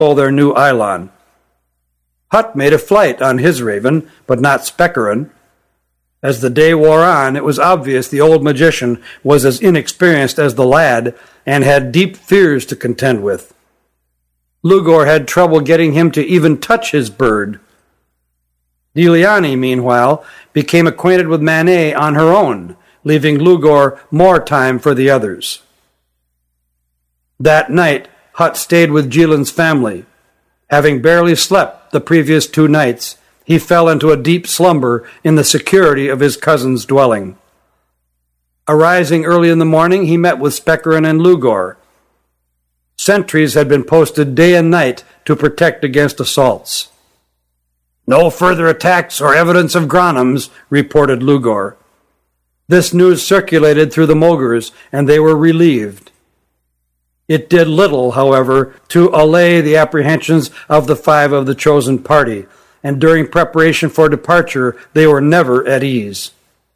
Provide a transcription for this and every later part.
their new Eilon. Hut made a flight on his raven, but not Specherin. As the day wore on, it was obvious the old magician was as inexperienced as the lad and had deep fears to contend with. Lugor had trouble getting him to even touch his bird. Diliani, meanwhile, became acquainted with Manet on her own, leaving Lugor more time for the others. That night, Hut stayed with Jilin's family. Having barely slept the previous 2 nights, he fell into a deep slumber in the security of his cousin's dwelling. Arising early in the morning, he met with Specherin and Lugor. Sentries had been posted day and night to protect against assaults. "No further attacks or evidence of Grannums," reported Lugor. This news circulated through the Mogurs, and they were relieved. It did little, however, to allay the apprehensions of the 5 of the chosen party, and during preparation for departure they were never at ease.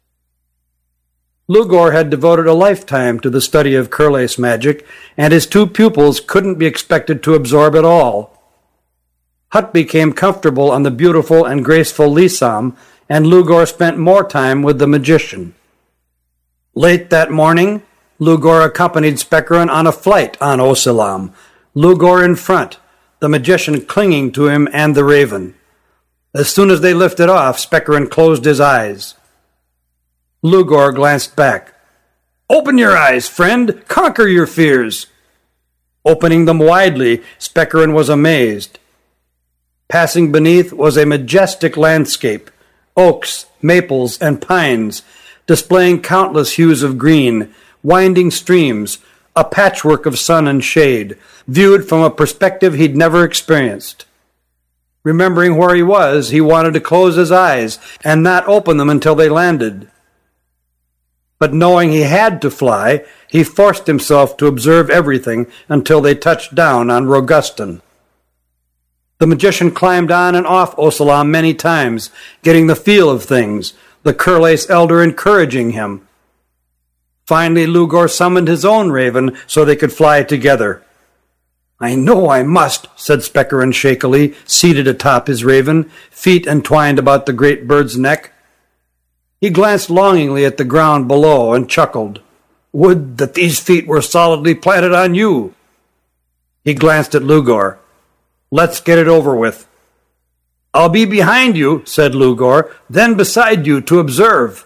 Lugor had devoted a lifetime to the study of Curlace magic, and his 2 pupils couldn't be expected to absorb it all. Hut became comfortable on the beautiful and graceful Lisam, and Lugor spent more time with the magician. Late that morning, Lugor accompanied Specherin on a flight on Osilam, Lugor in front, the magician clinging to him and the raven. As soon as they lifted off, Specherin closed his eyes. Lugor glanced back. "Open your eyes, friend! Conquer your fears!" Opening them widely, Specherin was amazed. Passing beneath was a majestic landscape, oaks, maples, and pines, displaying countless hues of green, winding streams, a patchwork of sun and shade, viewed from a perspective he'd never experienced. Remembering where he was, he wanted to close his eyes and not open them until they landed. But knowing he had to fly, he forced himself to observe everything until they touched down on Rogustan. The magician climbed on and off Osilam many times, getting the feel of things, the Curlace elder encouraging him. Finally, Lugor summoned his own raven so they could fly together. "I know I must," said Specherin shakily, seated atop his raven, feet entwined about the great bird's neck. He glanced longingly at the ground below and chuckled. "Would that these feet were solidly planted on you." He glanced at Lugor. "Let's get it over with." "I'll be behind you," said Lugor, "then beside you to observe."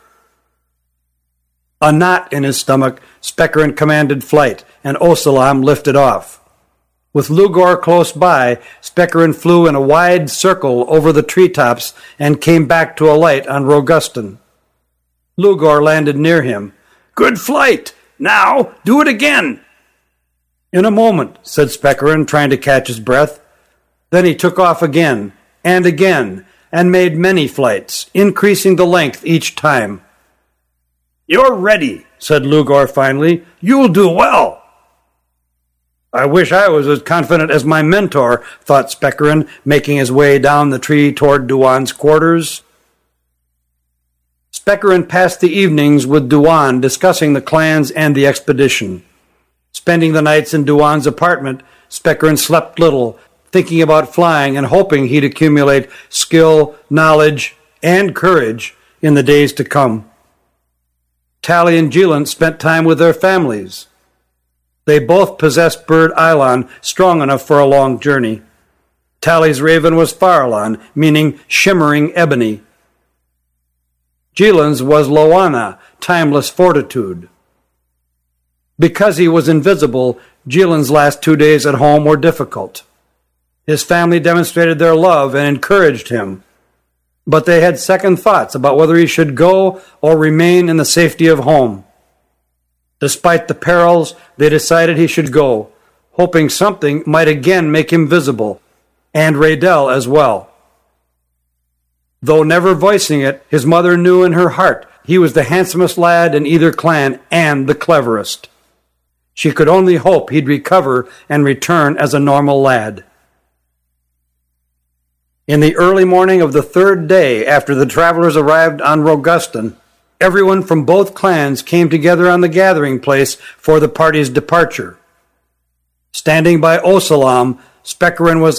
A knot in his stomach, Specherin commanded flight, and Osilam lifted off. With Lugor close by, Specherin flew in a wide circle over the treetops and came back to alight on Rogustan. Lugor landed near him. "Good flight! Now, do it again!" "In a moment," said Specherin, trying to catch his breath. Then he took off again, and made many flights, increasing the length each time. "You're ready," said Lugor finally. "You'll do well." "I wish I was as confident as my mentor," thought Specherin, making his way down the tree toward Duan's quarters. Specherin passed the evenings with Duan discussing the clans and the expedition. Spending the nights in Duan's apartment, Specherin slept little, thinking about flying and hoping he'd accumulate skill, knowledge, and courage in the days to come. Tally and Jilin spent time with their families. They both possessed bird Eilon strong enough for a long journey. Tally's raven was Farallon, meaning shimmering ebony. Jilin's was Loana, timeless fortitude. Because he was invisible, Jilin's last 2 days at home were difficult. His family demonstrated their love and encouraged him, but they had second thoughts about whether he should go or remain in the safety of home. Despite the perils, they decided he should go, hoping something might again make him visible, and Raydell as well. Though never voicing it, his mother knew in her heart he was the handsomest lad in either clan and the cleverest. She could only hope he'd recover and return as a normal lad. In the early morning of the 3rd day after the travelers arrived on Rogustan, everyone from both clans came together on the gathering place for the party's departure. Standing by Osilam, Spekerin was